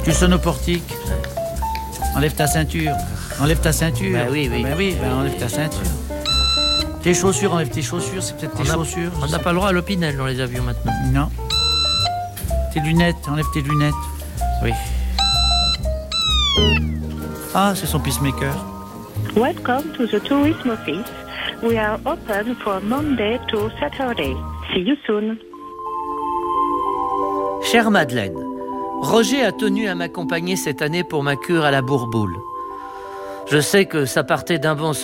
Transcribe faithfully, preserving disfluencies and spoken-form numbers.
Tu sonnes au portique. Enlève ta ceinture. Enlève ta ceinture. Bah oui, oui. Bah oui, bah enlève ta ceinture. Tes chaussures, enlève tes chaussures. C'est peut-être tes On a- chaussures. On n'a pas le droit à l'opinel dans les avions maintenant. Non. Tes lunettes, enlève tes lunettes. Oui. Ah, c'est son pacemaker. Welcome to the tourism office. We are open from Monday to Saturday. See you soon. Chère Madeleine, Roger a tenu à m'accompagner cette année pour ma cure à la bourboule. Je sais que ça partait d'un bon sens.